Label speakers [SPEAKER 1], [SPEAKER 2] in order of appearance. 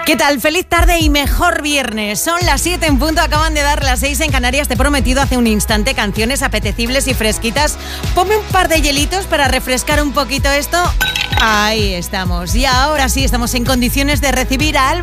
[SPEAKER 1] ¿Qué tal? Feliz tarde y mejor viernes. Son las 7 en punto, acaban de dar las 6 en Canarias. Te he prometido hace un instante canciones apetecibles y fresquitas. Ponme un par de hielitos para refrescar un poquito esto. Ahí estamos. Y ahora sí, estamos en condiciones de recibir a Alba